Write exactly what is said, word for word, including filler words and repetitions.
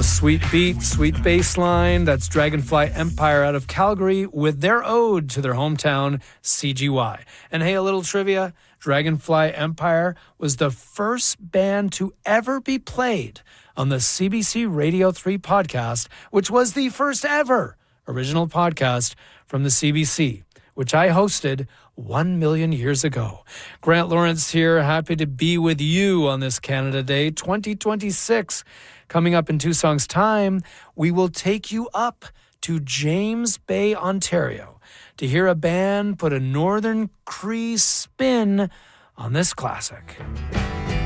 sweet beat, sweet bass line. That's Dragonfly Empire out of Calgary with their ode to their hometown, C G Y. And hey, a little trivia. Dragonfly Empire was the first band to ever be played on the C B C Radio three podcast, which was the first ever original podcast from the C B C, which I hosted one million years ago. Grant Lawrence here, happy to be with you on this Canada Day twenty twenty-six. Coming up in two songs' time, we will take you up to James Bay, Ontario, to hear a band put a Northern Cree spin on this classic.